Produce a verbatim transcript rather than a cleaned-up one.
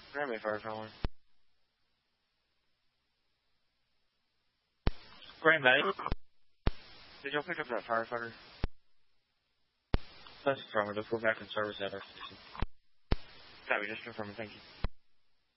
Grab me a fire phone. Grand Bay. Did y'all pick up that firefighter? That's affirmative. We're back in service at our station. Copy, just confirming. Thank you.